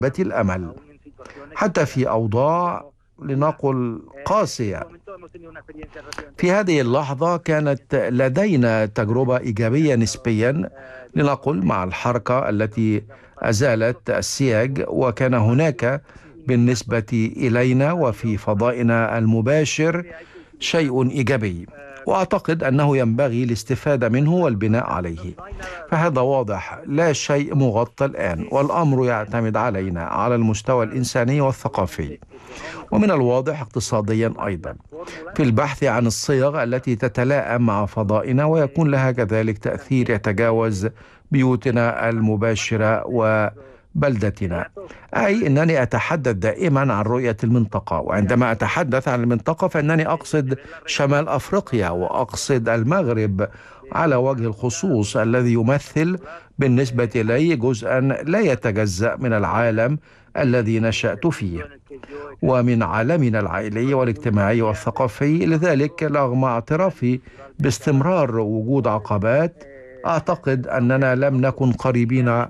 الأمل حتى في أوضاع لنقل قاسية. في هذه اللحظة كانت لدينا تجربة إيجابية نسبيا لنقل مع الحركة التي أزالت السياج، وكان هناك بالنسبة إلينا وفي فضائنا المباشر شيء إيجابي، وأعتقد أنه ينبغي الاستفادة منه والبناء عليه. فهذا واضح، لا شيء مغطى الآن، والأمر يعتمد علينا على المستوى الإنساني والثقافي، ومن الواضح اقتصاديا أيضا، في البحث عن الصيغ التي تتلائم مع فضائنا ويكون لها كذلك تأثير يتجاوز بيوتنا المباشرة وبلدتنا. أي أنني أتحدث دائما عن رؤية المنطقة، وعندما أتحدث عن المنطقة فإنني أقصد شمال أفريقيا وأقصد المغرب على وجه الخصوص، الذي يمثل بالنسبة لي جزءا لا يتجزأ من العالم الذي نشأت فيه ومن عالمنا العائلي والاجتماعي والثقافي. لذلك رغم اعترافي باستمرار وجود عقبات، أعتقد أننا لم نكن قريبين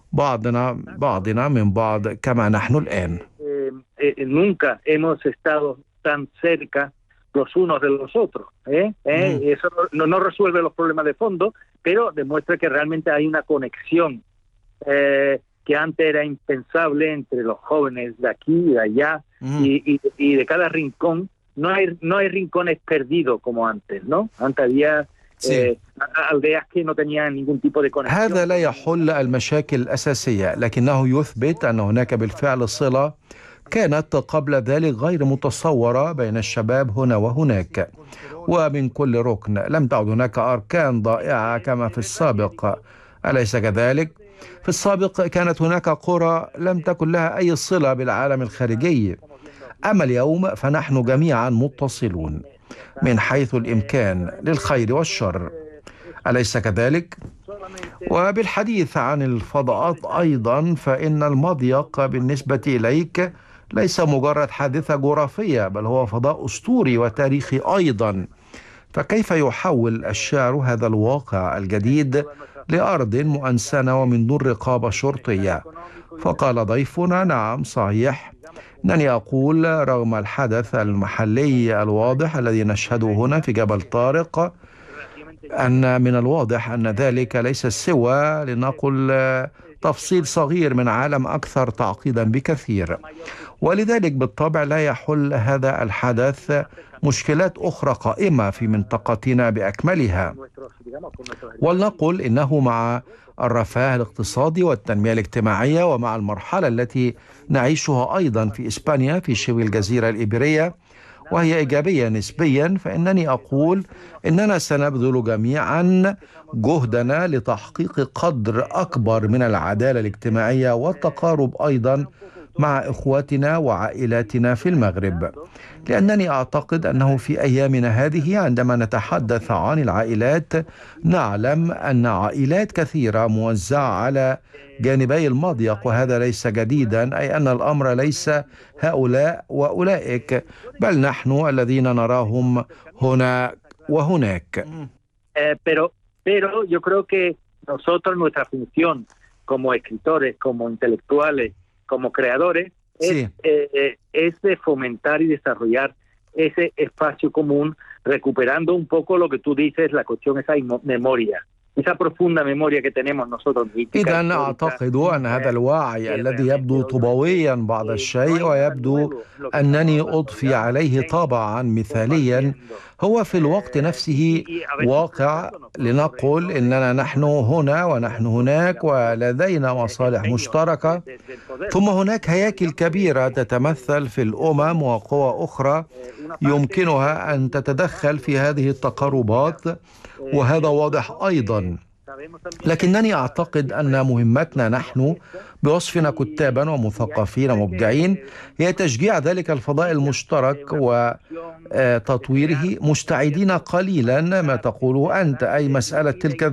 بعضنا من بعض كما نحن الآن. Nunca hemos estado tan cerca los unos de los otros. Eso no resuelve los problemas de fondo, pero demuestra que realmente hay una conexión que antes era impensable entre los jóvenes de aquí y de allá y de cada rincón. No hay rincones perdidos como antes, ¿no? Antes había aldeas que no tenían ningún tipo de conexión. هذا لا يحل المشاكل الأساسية، لكنه يثبت أن هناك بالفعل صلة كانت قبل ذلك غير متصورة بين الشباب هنا وهناك، ومن كل ركن. لم تعد هناك أركان ضائعة كما في السابق، أليس كذلك؟ في السابق كانت هناك قرى لم تكن لها أي صلة بالعالم الخارجي، أما اليوم فنحن جميعا متصلون من حيث الإمكان للخير والشر، أليس كذلك؟ وبالحديث عن الفضاءات أيضا، فإن المضيق بالنسبة إليك ليس مجرد حادثة جغرافية، بل هو فضاء أسطوري وتاريخي أيضا. فكيف يحول الشعر هذا الواقع الجديد لأرض مؤنسنة ومن دون رقابة شرطية؟ فقال ضيفنا: نعم صحيح، إنني أقول رغم الحدث المحلي الواضح الذي نشهده هنا في جبل طارق، أن من الواضح أن ذلك ليس سوى لنقل تفصيل صغير من عالم أكثر تعقيدا بكثير، ولذلك بالطبع لا يحل هذا الحدث مشكلات أخرى قائمة في منطقتنا بأكملها. ولنقل إنه مع الرفاه الاقتصادي والتنمية الاجتماعية ومع المرحلة التي نعيشها أيضا في إسبانيا في شبه الجزيرة الإيبيرية، وهي إيجابية نسبيا، فإنني أقول إننا سنبذل جميعا جهدنا لتحقيق قدر أكبر من العدالة الاجتماعية والتقارب أيضا مع إخواتنا وعائلاتنا في المغرب، لأنني أعتقد أنه في أيامنا هذه عندما نتحدث عن العائلات نعلم أن عائلات كثيرة موزعة على جانبي المضيق، وهذا ليس جديدا، أي أن الأمر ليس هؤلاء وأولئك، بل نحن الذين نراهم هنا وهناك. Pero yo creo que nosotros, nuestra función como escritores, como intelectuales, como creadores, es de fomentar y desarrollar ese espacio común, recuperando un poco lo que tú dices, la cuestión esa memoria, esa profunda memoria que tenemos nosotros. إذن أعتقد أن هذا الوعي الذي يبدو طوبويا بعض الشيء ويبدو أنني أضفي عليه طابعا مثاليا، هو في الوقت نفسه واقع. لنقل إننا نحن هنا ونحن هناك ولدينا مصالح مشتركة، ثم هناك هياكل كبيرة تتمثل في الأمم وقوى أخرى يمكنها أن تتدخل في هذه التقاربات، وهذا واضح أيضا. لكنني أعتقد أن مهمتنا نحن بوصفنا كتابا ومثقفين ومبدعين هي تشجيع ذلك الفضاء المشترك وتطويره، مستعيدين قليلا ما تقوله أنت، أي مسألة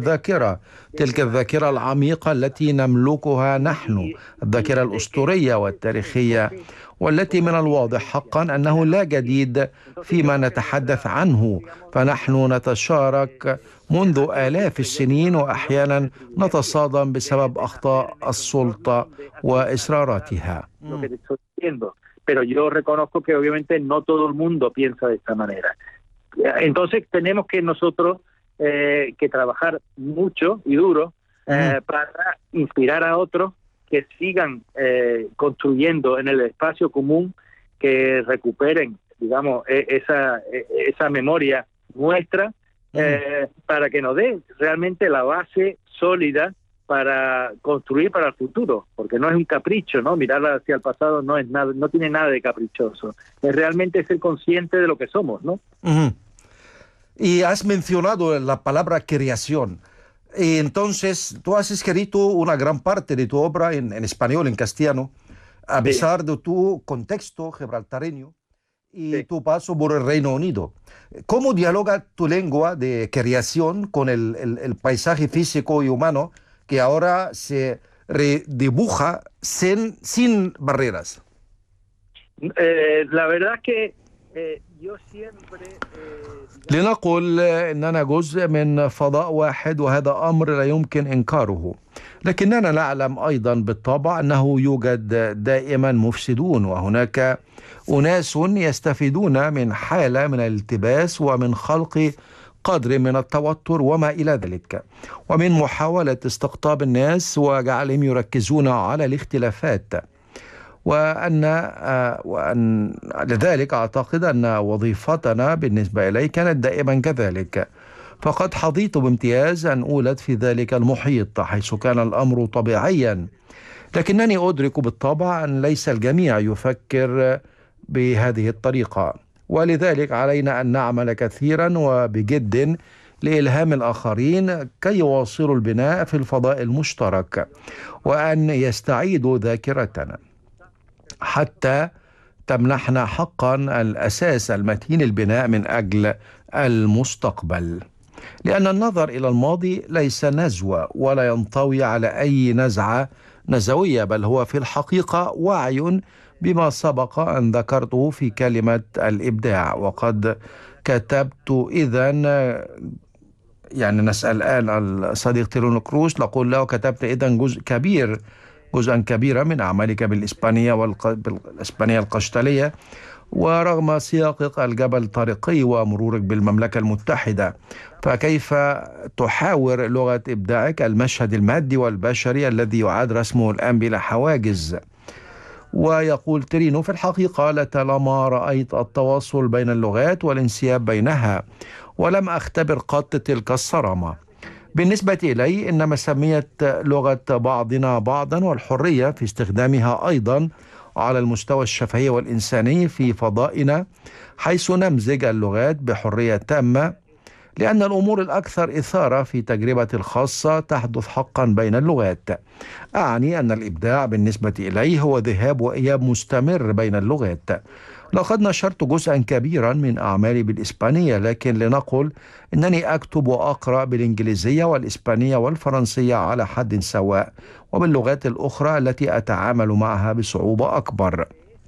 تلك الذاكرة العميقة التي نملكها نحن، الذاكرة الأسطورية والتاريخية، والتي من الواضح حقا أنه لا جديد فيما نتحدث عنه، فنحن نتشارك منذ آلاف السنين، وأحيانا نتصادم بسبب أخطاء السلطة الثورة وإصراراتها. lo que te estoy diciendo, pero yo reconozco que obviamente no todo el mundo piensa de esta manera. Entonces tenemos que nosotros que trabajar mucho y duro para inspirar a otros que sigan construyendo en el espacio común, que recuperen, digamos, esa memoria nuestra, para que nos dé realmente la base sólida para construir para el futuro, porque no es un capricho, ¿no? Mirar hacia el pasado no es nada, no tiene nada de caprichoso, es realmente ser consciente de lo que somos, ¿no? Y has mencionado la palabra creación. Y entonces, tú has escrito una gran parte de tu obra en español, en castellano, a pesar de tu contexto gibraltareño y tu paso por el Reino Unido. ¿Cómo dialoga tu lengua de creación con el paisaje físico y humano que ahora se redibuja sin barreras? La verdad es que yo siempre لنقل إننا جزء من فضاء واحد، وهذا أمر لا يمكن إنكاره، لكننا نعلم أيضا بالطبع أنه يوجد دائما مفسدون، وهناك أناس يستفيدون من حالة من الالتباس ومن خلق قدر من التوتر وما إلى ذلك، ومن محاولة استقطاب الناس وجعلهم يركزون على الاختلافات. وأن لذلك أعتقد أن وظيفتنا بالنسبة إلي كانت دائما كذلك، فقد حظيت بامتياز أن أولد في ذلك المحيط حيث كان الأمر طبيعيا، لكنني أدرك بالطبع أن ليس الجميع يفكر بهذه الطريقة، ولذلك علينا أن نعمل كثيرا وبجد لإلهام الآخرين كي يواصلوا البناء في الفضاء المشترك، وأن يستعيدوا ذاكرتنا حتى تمنحنا حقا الأساس المتين للبناء من أجل المستقبل، لأن النظر إلى الماضي ليس نزوة ولا ينطوي على أي نزعة نزوية، بل هو في الحقيقة وعي بما سبق أن ذكرته في كلمة الإبداع. وقد كتبت إذن، يعني نسأل الآن الصديق تيرون كروس، نقول له كتبت إذن جزءا كبيرا من أعمالك بالإسبانية القشتالية، ورغم سياقك الجبل الطريقي ومرورك بالمملكة المتحدة، فكيف تحاور لغة إبداعك المشهد المادي والبشري الذي يعاد رسمه الآن بلا حواجز؟ ويقول تيرينو: في الحقيقة لطالما رأيت التواصل بين اللغات والانسياب بينها، ولم أختبر قط تلك الصرامة. بالنسبة إلي إن مسمية لغة بعضنا بعضا والحرية في استخدامها أيضا على المستوى الشفهي والإنساني في فضائنا، حيث نمزج اللغات بحرية تامة، لأن الأمور الأكثر إثارة في تجربتي الخاصة تحدث حقا بين اللغات. أعني أن الإبداع بالنسبة إلي هو ذهاب وإياب مستمر بين اللغات. لقد نشرت جزءا كبيرا من أعمالي بالإسبانية، لكن لنقل أنني أكتب وأقرأ بالإنجليزية والإسبانية والفرنسية على حد سواء، وباللغات الأخرى التي أتعامل معها بصعوبة أكبر.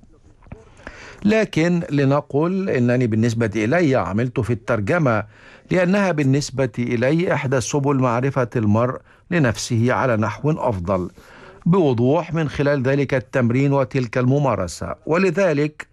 لكن لنقل أنني بالنسبة إلي عملت في الترجمة، لأنها بالنسبة إلي إحدى سبل معرفة المرء لنفسه على نحو أفضل بوضوح من خلال ذلك التمرين وتلك الممارسة. ولذلك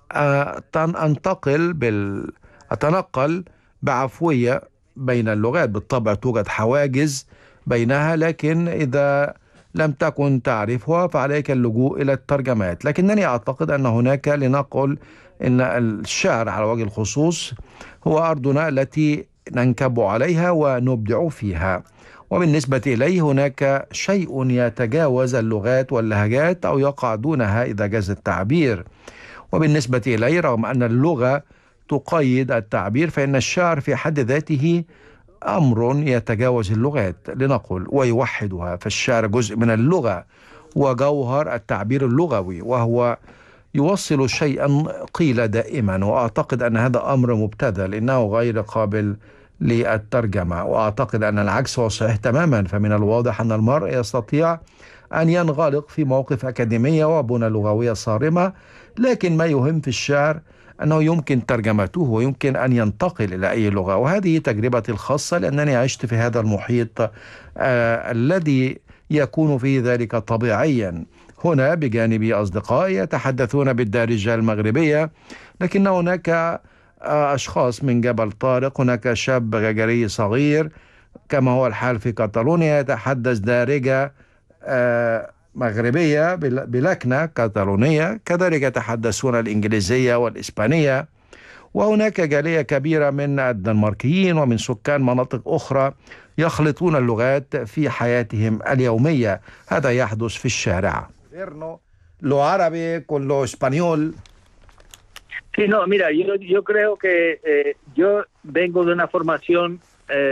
أتنقل بعفوية بين اللغات. بالطبع توجد حواجز بينها، لكن إذا لم تكن تعرفها فعليك اللجوء إلى الترجمات. لكنني أعتقد أن هناك، لنقل أن الشعر على وجه الخصوص هو أرضنا التي ننكب عليها ونبدع فيها، وبالنسبة إلي هناك شيء يتجاوز اللغات واللهجات أو يقع دونها إذا جاز التعبير. وبالنسبة إلي رغم أن اللغة تقيد التعبير، فإن الشعر في حد ذاته أمر يتجاوز اللغات، لنقل ويوحدها. فالشعر جزء من اللغة وجوهر التعبير اللغوي، وهو يوصل شيئا قيل دائما، وأعتقد أن هذا أمر مبتذل، إنه غير قابل للترجمة. وأعتقد أن العكس هو صحيح تماما، فمن الواضح أن المرء يستطيع أن ينغلق في موقف أكاديمية وبنى لغوية صارمة، لكن ما يهم في الشعر أنه يمكن ترجمته ويمكن أن ينتقل إلى أي لغة. وهذه تجربتي الخاصة، لأنني عشت في هذا المحيط الذي يكون في ذلك طبيعيا. هنا بجانب أصدقائي يتحدثون بالدارجة المغربية، لكن هناك أشخاص من جبل طارق. هناك شاب غجري صغير كما هو الحال في كاتالونيا يتحدث دارجة مغربية بلكنة كاتالونية، كذلك يتحدثون الإنجليزية والإسبانية. وهناك جالية كبيرة من الدنماركيين ومن سكان مناطق أخرى يخلطون اللغات في حياتهم اليومية. هذا يحدث في الشارع. lo árabe con lo español. Sí, no, mira, yo creo que yo vengo de una formación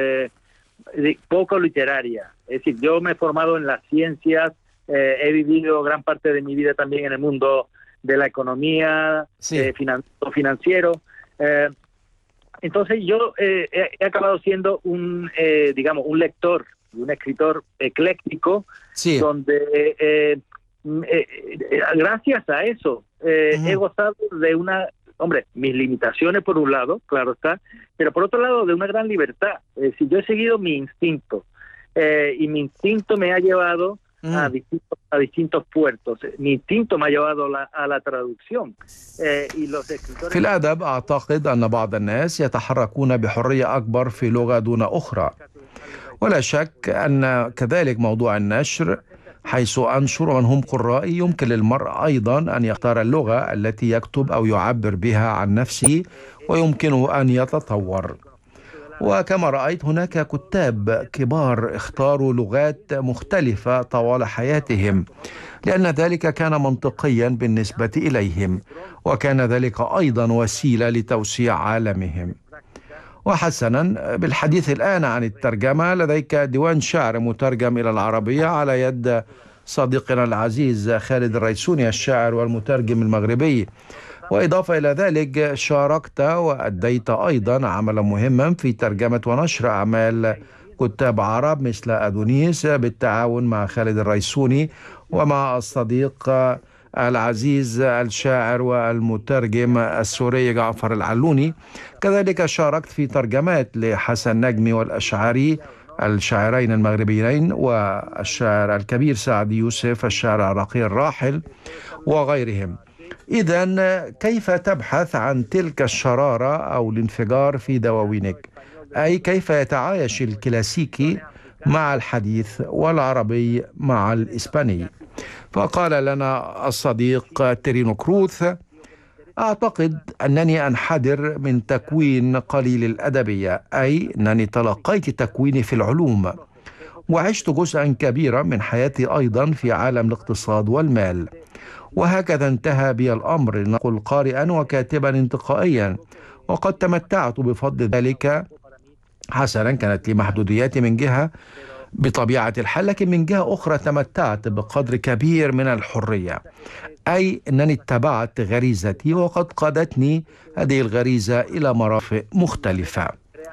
poco literaria. Es decir, yo me he formado en las ciencias, he vivido gran parte de mi vida también en el mundo de la economía, sí. Financiero. Entonces yo he acabado siendo digamos, un lector, un escritor ecléctico, sí. donde gracias a eso he gozado de mis limitaciones por un lado, claro está, pero por otro lado de una gran libertad. Es decir, yo he seguido mi instinto y mi instinto me ha llevado a distintos puertos. Mi instinto me ha llevado a la traducción. Y los escritores... في الأدب أعتقد أن بعض الناس يتحركون بحرية أكبر في لغة دون أخرى، ولا شك أن كذلك موضوع النشر، حيث أنشر من هم قرائي يمكن للمرء أيضا أن يختار اللغة التي يكتب أو يعبر بها عن نفسه، ويمكنه أن يتطور. وكما رأيت هناك كتاب كبار اختاروا لغات مختلفة طوال حياتهم، لأن ذلك كان منطقيا بالنسبة إليهم، وكان ذلك أيضا وسيلة لتوسيع عالمهم. وحسنا، بالحديث الآن عن الترجمة، لديك ديوان شعر مترجم إلى العربية على يد صديقنا العزيز خالد الريسوني الشاعر والمترجم المغربي. وإضافة إلى ذلك شاركت وأديت أيضا عملا مهما في ترجمة ونشر أعمال كتاب عرب مثل أدونيس بالتعاون مع خالد الريسوني ومع الصديق العزيز الشاعر والمترجم السوري جعفر العلوني. كذلك شاركت في ترجمات لحسن نجمي والأشعري الشاعرين المغربيين، والشاعر الكبير سعد يوسف الشاعر العراقي الراحل وغيرهم. إذن كيف تبحث عن تلك الشرارة أو الانفجار في دواوينك؟ أي كيف يتعايش الكلاسيكي مع الحديث والعربي مع الإسباني؟ فقال لنا الصديق تيرينو كروث: أعتقد أنني أنحدر من تكوين قليل الأدبية، أي أنني تلقيت تكويني في العلوم، وعشت جزءا كبيرا من حياتي أيضا في عالم الاقتصاد والمال، وهكذا انتهى بي الأمر لنقل قارئا وكاتبا انتقائيا، وقد تمتعت بفضل ذلك. حسنا، كانت لي محدودياتي من جهة بطبيعة الحال، لكن من جهة أخرى تمتعت بقدر كبير من الحرية، أي أنني اتبعت غريزتي، وقد قادتني هذه الغريزة إلى مرافق مختلفة.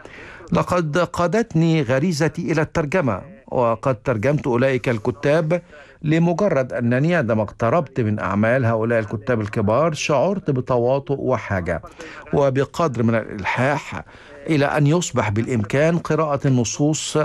لقد قادتني غريزتي إلى الترجمة، وقد ترجمت أولئك الكتاب لمجرد أنني عندما اقتربت من أعمال هؤلاء الكتاب الكبار شعرت بتواطؤ وحاجة وبقدر من الإلحاح إلى أن يصبح بالإمكان قراءة النصوص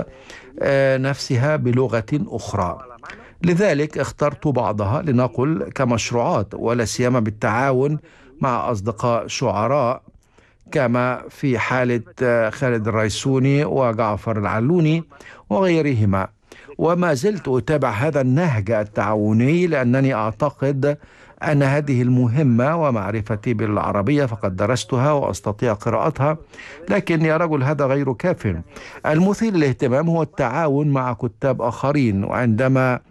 نفسها بلغة أخرى. لذلك اخترت بعضها لنقل كمشروعات، ولا سيما بالتعاون مع أصدقاء شعراء كما في حالة خالد الريسوني وجعفر العلوني وغيرهما. وما زلت أتابع هذا النهج التعاوني لأنني أعتقد أن هذه المهمة، ومعرفتي بالعربية فقد درستها وأستطيع قراءتها، لكن يا رجل هذا غير كاف. المثير للاهتمام هو التعاون مع كتاب آخرين، وعندما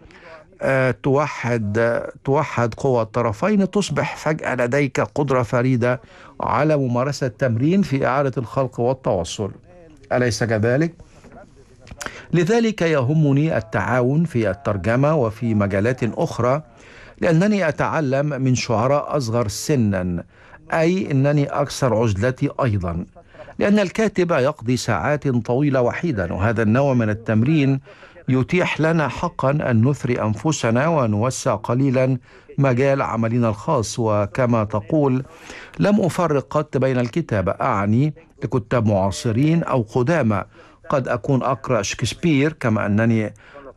توحد قوى الطرفين تصبح فجأة لديك قدرة فريدة على ممارسة تمرين في إعادة الخلق والتواصل، أليس كذلك؟ لذلك يهمني التعاون في الترجمة وفي مجالات أخرى، لأنني أتعلم من شعراء أصغر سنا، أي أنني أكثر عزلتي أيضا، لأن الكاتب يقضي ساعات طويلة وحيدا، وهذا النوع من التمرين يتيح لنا حقا أن نثري أنفسنا ونوسع قليلا مجال عملنا الخاص. وكما تقول، لم أفرق قط بين الكتابة، أعني لكتاب معاصرين أو قدامى. قد أكون أقرأ شكسبير كما أنني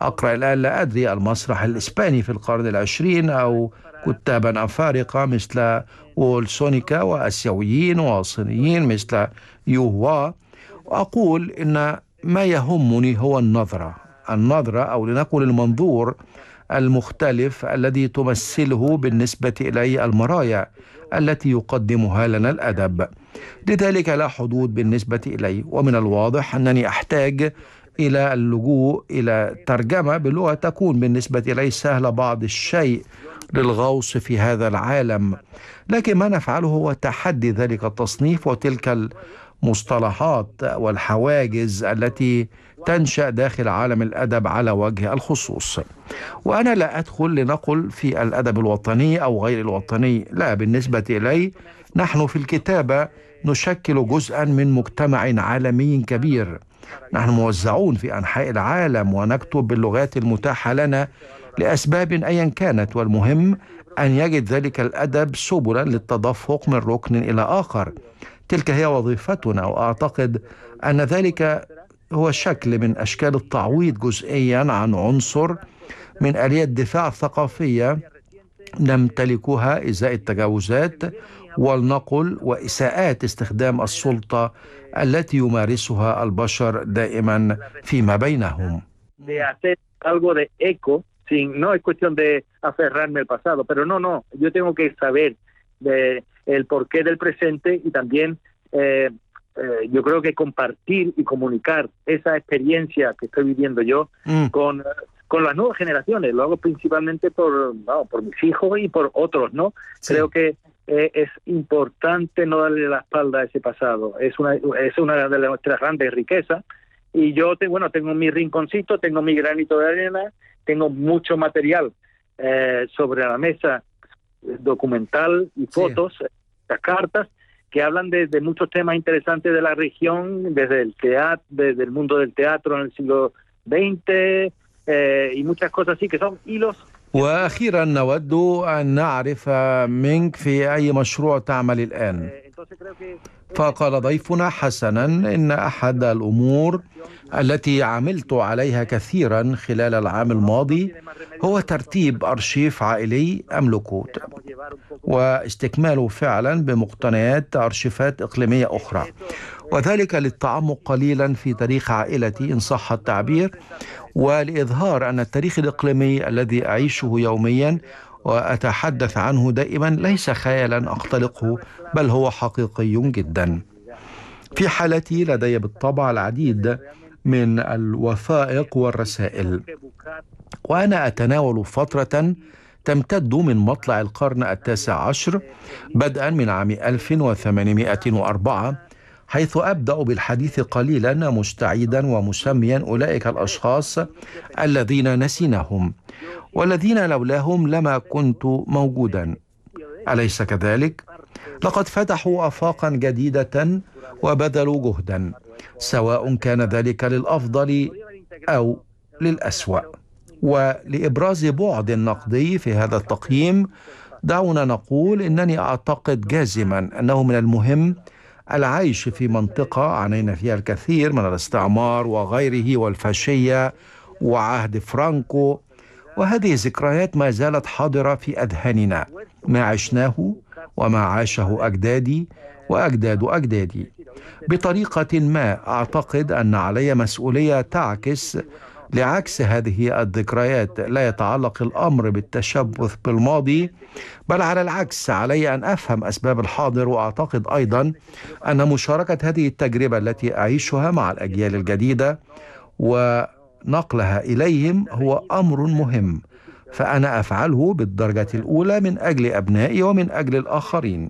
أقرأ الآن لا أدري المسرح الإسباني في القرن العشرين أو كتابا أفارقة مثل وولسونيكا وأسيويين وصينيين مثل يوهوا، وأقول إن ما يهمني هو النظرة أو لنقل المنظور المختلف الذي تمثله بالنسبة إلي المرايا التي يقدمها لنا الأدب. لذلك لا حدود بالنسبة إلي، ومن الواضح أنني أحتاج إلى اللجوء إلى ترجمة بلغة تكون بالنسبة إلي سهلة بعض الشيء للغوص في هذا العالم، لكن ما نفعله هو تحدي ذلك التصنيف وتلك المصطلحات والحواجز التي تنشأ داخل عالم الأدب على وجه الخصوص. وأنا لا أدخل لنقل في الأدب الوطني أو غير الوطني، لا، بالنسبة إلي نحن في الكتابة نشكل جزءا من مجتمع عالمي كبير، نحن موزعون في أنحاء العالم ونكتب باللغات المتاحة لنا لأسباب أيا كانت، والمهم أن يجد ذلك الأدب سبلا للتدفق من ركن إلى آخر. تلك هي وظيفتنا، وأعتقد أن ذلك هو شكل من أشكال التعويض جزئيا عن عنصر من آلية الدفاع الثقافية نمتلكها إزاء التجاوزات والنقل وإساءات استخدام السلطة التي يمارسها البشر دائما فيما بينهم. No es cuestión de aferrarme al pasado, pero no, yo tengo que saber el porqué del presente y también yo creo que compartir y comunicar esa experiencia que estoy viviendo yo con las nuevas generaciones. Lo hago principalmente por mis hijos y por otros, ¿no? Sí. Creo que es importante no darle la espalda a ese pasado. Es una de nuestras grandes riquezas. Y yo tengo mi rinconcito, tengo mi granito de arena, tengo mucho material sobre la mesa documental y fotos, sí, las cartas que hablan de muchos temas interesantes de la región, desde el teatro, desde el mundo del teatro en el siglo XX y muchas cosas así que son hilos. وأخيرا نود أن نعرف منك في أي مشروع تعمل الآن. فقال ضيفنا حسنا إن أحد الأمور التي عملت عليها كثيرا خلال العام الماضي هو ترتيب أرشيف عائلي أملكه واستكماله فعلا بمقتنيات أرشيفات إقليمية أخرى، وذلك للتعمق قليلا في تاريخ عائلتي إن صح التعبير، ولإظهار أن التاريخ الإقليمي الذي أعيشه يوميا وأتحدث عنه دائما ليس خيالا أختلقه، بل هو حقيقي جدا. في حالتي لدي بالطبع العديد من الوثائق والرسائل، وأنا أتناول فترة تمتد من مطلع القرن التاسع عشر بدءا من عام 1804، حيث أبدأ بالحديث قليلا مستعيدا ومسميا أولئك الأشخاص الذين نسيناهم والذين لولاهم لما كنت موجودا، أليس كذلك؟ لقد فتحوا آفاقا جديدة وبذلوا جهدا، سواء كان ذلك للأفضل أو للأسوأ. ولإبراز بعد نقدي في هذا التقييم دعونا نقول إنني أعتقد جازما أنه من المهم العيش في منطقة عانينا فيها الكثير من الاستعمار وغيره والفاشية وعهد فرانكو، وهذه ذكريات ما زالت حاضرة في أذهاننا، ما عشناه وما عاشه أجدادي وأجداد أجدادي. بطريقة ما أعتقد أن علي مسؤولية تعكس لعكس هذه الذكريات، لا يتعلق الأمر بالتشبث بالماضي، بل على العكس علي أن أفهم أسباب الحاضر. وأعتقد أيضا أن مشاركة هذه التجربة التي أعيشها مع الأجيال الجديدة ونقلها إليهم هو أمر مهم، فأنا أفعله بالدرجة الأولى من أجل أبنائي ومن أجل الآخرين.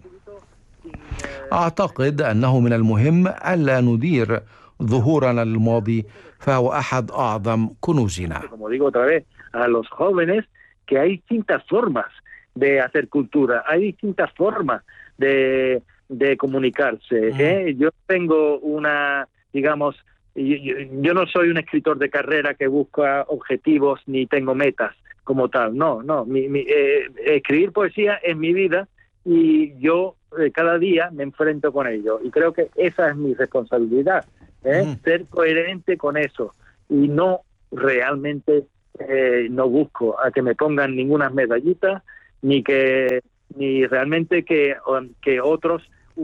أعتقد أنه من المهم ألا ندير ظهورنا للماضي، فهو أحد أعظم كنوزنا. que hay distintas formas de hacer cultura, hay distintas formas de comunicarse. Yo tengo yo no soy un escritor de carrera que busca objetivos ni tengo metas como tal, no. Escribir poesía es mi vida y yo cada día me enfrento con ello y creo que esa es mi responsabilidad, ser coherente con eso y no realmente no busco a que me pongan ninguna medallita, ni realmente que otros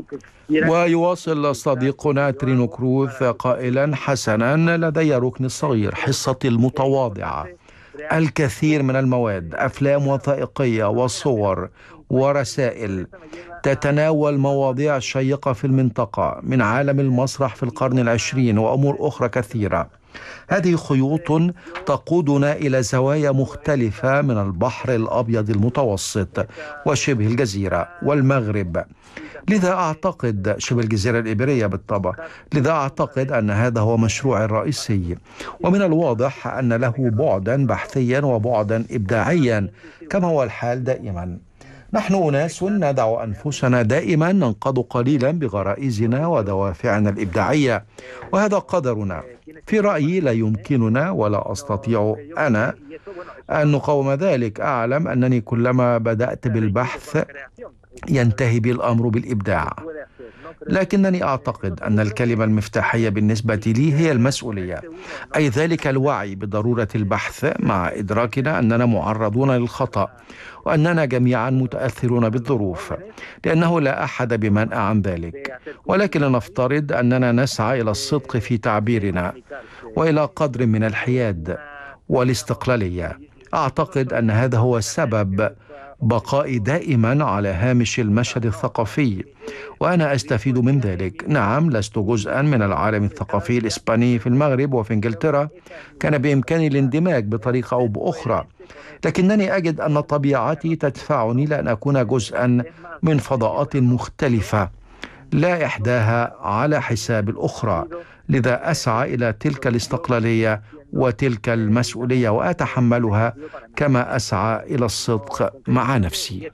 ويواصل صديقنا ترينو كروث قائلا: حسنا، لدي ركن الصغير، حصتي المتواضعة، الكثير من المواد، أفلام وثائقية وصور ورسائل تتناول مواضيع شيقة في المنطقة من عالم المسرح في القرن العشرين وأمور أخرى كثيرة. هذه خيوط تقودنا إلى زوايا مختلفة من البحر الأبيض المتوسط وشبه الجزيرة والمغرب. لذا أعتقد شبه الجزيرة الإيبيرية بالطبع، لذا أعتقد أن هذا هو مشروعي الرئيسي، ومن الواضح أن له بعدا بحثيا وبعدا إبداعيا كما هو الحال دائما. نحن أناس ندع أنفسنا دائما ننقض قليلا بغرائزنا ودوافعنا الإبداعية، وهذا قدرنا. في رأيي لا يمكننا ولا أستطيع أنا أن نقاوم ذلك. أعلم أنني كلما بدأت بالبحث ينتهي بي الأمر بالإبداع، لكنني أعتقد أن الكلمة المفتاحية بالنسبة لي هي المسؤولية، أي ذلك الوعي بضرورة البحث مع إدراكنا أننا معرضون للخطأ وأننا جميعا متأثرون بالظروف، لأنه لا أحد بمنأى عن ذلك، ولكن لنفترض أننا نسعى إلى الصدق في تعبيرنا وإلى قدر من الحياد والاستقلالية. أعتقد أن هذا هو سبب بقائي دائما على هامش المشهد الثقافي، وأنا أستفيد من ذلك. نعم، لست جزءا من العالم الثقافي الإسباني في المغرب وفي إنجلترا، كان بإمكاني الاندماج بطريقة أو بأخرى، لكنني أجد أن طبيعتي تدفعني لأن أكون جزءا من فضاءات مختلفة لا إحداها على حساب الأخرى. لذا أسعى إلى تلك الاستقلالية وتلك المسؤولية وأتحملها كما أسعى إلى الصدق مع نفسي.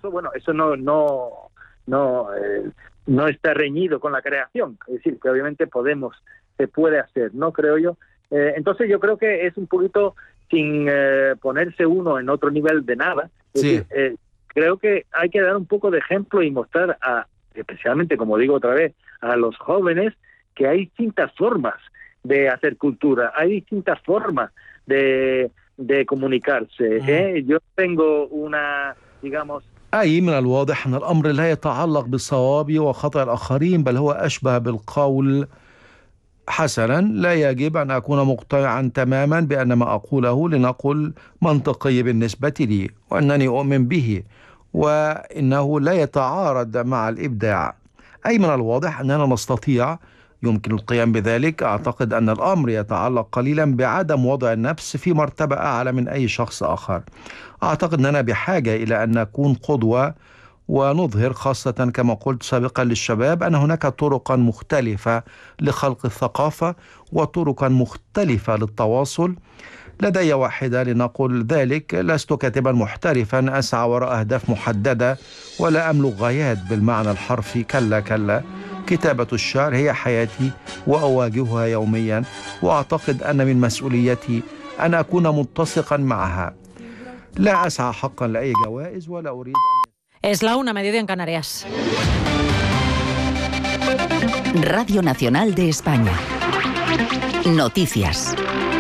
No está reñido con la creación, es decir, que obviamente se puede hacer, ¿no? Creo yo. Entonces yo creo que es un poquito sin ponerse uno en otro nivel de nada. Es decir, creo que hay que dar un poco de ejemplo y mostrar, especialmente, como digo otra vez, a los jóvenes que hay distintas formas de hacer cultura, hay distintas formas de comunicarse. Yo tengo una, digamos... أي من الواضح أن الأمر لا يتعلق بالصواب وخطأ الآخرين، بل هو أشبه بالقول: حسنا، لا يجب أن أكون مقتنعا تماما بأن ما أقوله لنقل منطقي بالنسبة لي وأنني أؤمن به وإنه لا يتعارض مع الإبداع. أي من الواضح أننا نستطيع، يمكن القيام بذلك. أعتقد أن الأمر يتعلق قليلا بعدم وضع النفس في مرتبة أعلى من أي شخص آخر. أعتقد أننا بحاجة إلى أن نكون قدوة ونظهر، خاصة كما قلت سابقا للشباب، أن هناك طرقا مختلفة لخلق الثقافة وطرقا مختلفة للتواصل. لدي واحدة لنقول ذلك: لست كاتبا محترفا أسعى وراء أهداف محددة ولا أملك غايات بالمعنى الحرفي، كلا كلا. كتابة الشعر هي حياتي وأواجهها يوميا، وأعتقد أن من مسؤوليتي أن أكون متسقا معها. لا أسعى حقا لأي جوائز ولا أريد أن... Es la 1:00 en Canarias. Radio Nacional de España. Noticias.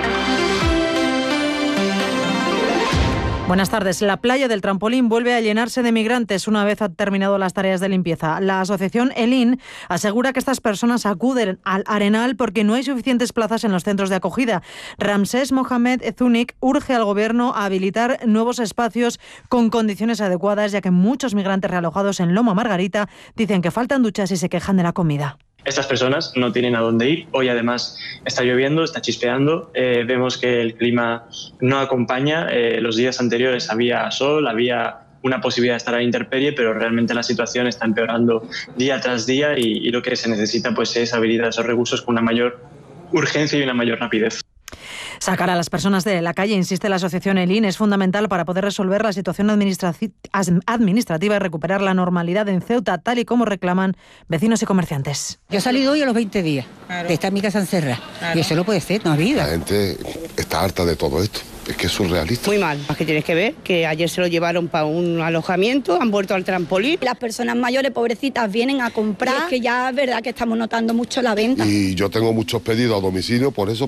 Buenas tardes. La playa del Trampolín vuelve a llenarse de migrantes una vez han terminado las tareas de limpieza. La asociación ELIN asegura que estas personas acuden al Arenal porque no hay suficientes plazas en los centros de acogida. Ramsés Mohamed Ezunik urge al gobierno a habilitar nuevos espacios con condiciones adecuadas, ya que muchos migrantes realojados en Loma Margarita dicen que faltan duchas y se quejan de la comida. Estas personas no tienen a dónde ir. Hoy además está lloviendo, está chispeando. Vemos que el clima no acompaña. Los días anteriores había sol, había una posibilidad de estar a la intemperie, pero realmente la situación está empeorando día tras día y lo que se necesita pues es habilitar esos recursos con una mayor urgencia y una mayor rapidez. Sacar a las personas de la calle, insiste la asociación ELIN, es fundamental para poder resolver la situación administrativa y recuperar la normalidad en Ceuta, tal y como reclaman vecinos y comerciantes. Yo he salido hoy a los 20 días de estar en mi casa encerrada. Y eso no puede ser, no ha vida. La gente está harta de todo esto. Es que es surrealista. Muy mal. Es que tienes que ver que ayer se lo llevaron para un alojamiento, han vuelto al trampolín. Las personas mayores, pobrecitas, vienen a comprar. Y es que ya es verdad que estamos notando mucho la venta. Y yo tengo muchos pedidos a domicilio, por eso.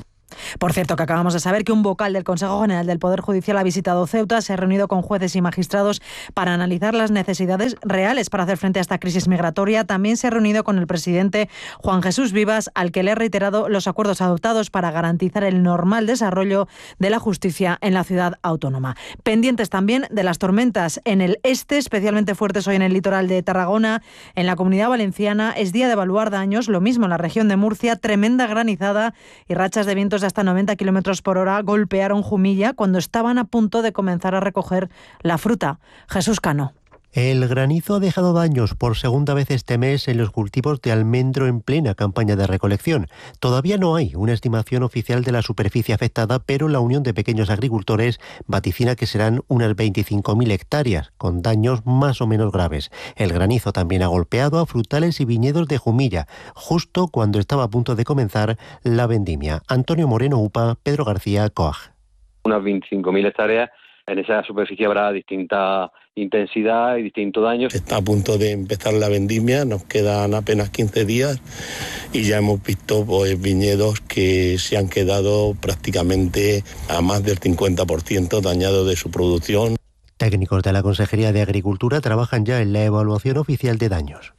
Por cierto, que acabamos de saber que un vocal del Consejo General del Poder Judicial ha visitado Ceuta, se ha reunido con jueces y magistrados para analizar las necesidades reales para hacer frente a esta crisis migratoria. También se ha reunido con el presidente Juan Jesús Vivas, al que le ha reiterado los acuerdos adoptados para garantizar el normal desarrollo de la justicia en la ciudad autónoma. Pendientes también de las tormentas en el este, especialmente fuertes hoy en el litoral de Tarragona. En la Comunidad Valenciana es día de evaluar daños, lo mismo en la región de Murcia, tremenda granizada y rachas de vientos de hasta 90 kilómetros por hora golpearon Jumilla cuando estaban a punto de comenzar a recoger la fruta. Jesús Cano. El granizo ha dejado daños por segunda vez este mes en los cultivos de almendro en plena campaña de recolección. Todavía no hay una estimación oficial de la superficie afectada, pero la Unión de Pequeños Agricultores vaticina que serán unas 25.000 hectáreas, con daños más o menos graves. El granizo también ha golpeado a frutales y viñedos de Jumilla, justo cuando estaba a punto de comenzar la vendimia. Antonio Moreno Upa, Pedro García, COAG. Unas 25.000 hectáreas. En esa superficie habrá distinta intensidad y distintos daños. Está a punto de empezar la vendimia, nos quedan apenas 15 días y ya hemos visto viñedos que se han quedado prácticamente a más del 50% dañados de su producción. Técnicos de la Consejería de Agricultura trabajan ya en la evaluación oficial de daños.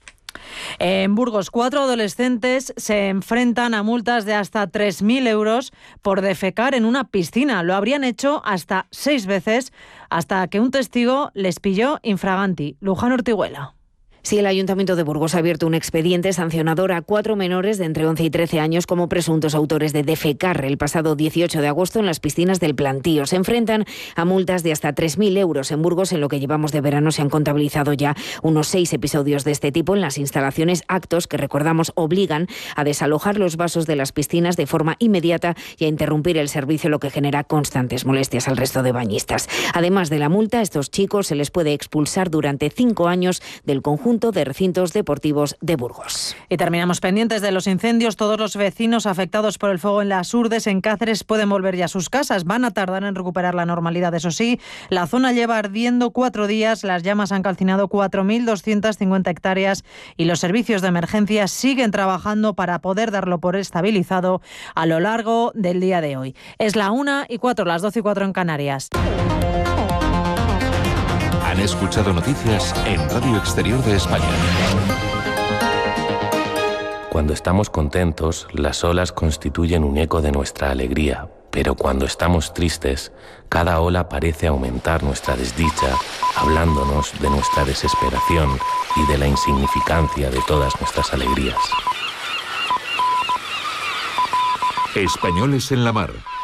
En Burgos, 4 adolescentes se enfrentan a multas de hasta 3.000 euros por defecar en una piscina. Lo habrían hecho hasta 6 veces, hasta que un testigo les pilló infraganti. Luján Ortiguela. Sí, el Ayuntamiento de Burgos ha abierto un expediente sancionador a 4 menores de entre 11 y 13 años como presuntos autores de defecar el pasado 18 de agosto en las piscinas del Plantío. Se enfrentan a multas de hasta 3.000 euros. En Burgos, en lo que llevamos de verano, se han contabilizado ya unos 6 episodios de este tipo en las instalaciones, actos que, recordamos, obligan a desalojar los vasos de las piscinas de forma inmediata y a interrumpir el servicio, lo que genera constantes molestias al resto de bañistas. Además de la multa, a estos chicos se les puede expulsar durante 5 años del conjunto de recintos deportivos de Burgos. Y terminamos pendientes de los incendios. Todos los vecinos afectados por el fuego en las Urdes, en Cáceres, pueden volver ya a sus casas. Van a tardar en recuperar la normalidad, eso sí. La zona lleva ardiendo 4 días. Las llamas han calcinado 4.250 hectáreas y los servicios de emergencia siguen trabajando para poder darlo por estabilizado a lo largo del día de hoy. Es la 1:04, las 12:04 en Canarias. Han escuchado noticias en Radio Exterior de España. Cuando estamos contentos, las olas constituyen un eco de nuestra alegría, pero cuando estamos tristes, cada ola parece aumentar nuestra desdicha, hablándonos de nuestra desesperación y de la insignificancia de todas nuestras alegrías. Españoles en la mar.